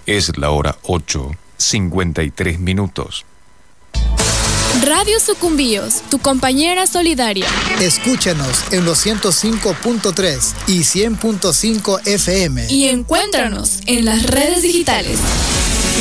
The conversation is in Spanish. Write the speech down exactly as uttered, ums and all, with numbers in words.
Es la hora ocho, cincuenta y tres minutos. Radio Sucumbíos, tu compañera solidaria. Escúchanos en los ciento cinco punto tres y cien punto cinco F M. Y encuéntranos en las redes digitales.